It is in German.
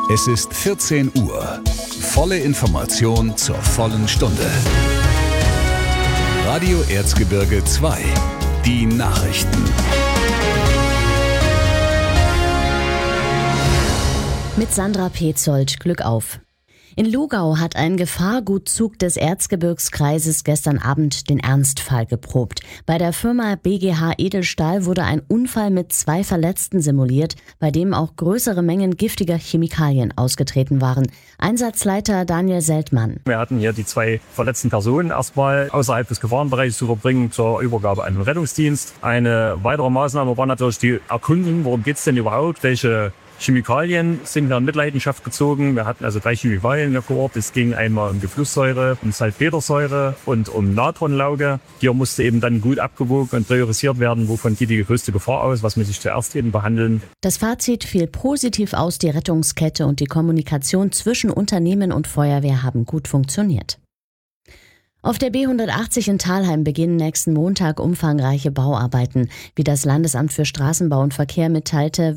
Es ist 14 Uhr. Volle Information zur vollen Stunde. Radio Erzgebirge 2. Die Nachrichten. Mit Sandra Petzold, Glück auf. In Lugau hat ein Gefahrgutzug des Erzgebirgskreises gestern Abend den Ernstfall geprobt. Bei der Firma BGH Edelstahl wurde ein Unfall mit 2 Verletzten simuliert, bei dem auch größere Mengen giftiger Chemikalien ausgetreten waren. Einsatzleiter Daniel Seltmann. Wir hatten hier die 2 verletzten Personen erstmal außerhalb des Gefahrenbereichs zu verbringen zur Übergabe an den Rettungsdienst. Eine weitere Maßnahme war natürlich die Erkundung, worum geht's denn überhaupt, welche Chemikalien sind wir in Mitleidenschaft gezogen. Wir hatten also 3 Chemikalien geortet. Es ging einmal um Geflusssäure, um Salpetersäure und um Natronlauge. Hier musste eben dann gut abgewogen und priorisiert werden, wovon geht die größte Gefahr aus, was muss ich zuerst eben behandeln. Das Fazit fiel positiv aus. Die Rettungskette und die Kommunikation zwischen Unternehmen und Feuerwehr haben gut funktioniert. Auf der B180 in Thalheim beginnen nächsten Montag umfangreiche Bauarbeiten. Wie das Landesamt für Straßenbau und Verkehr mitteilte,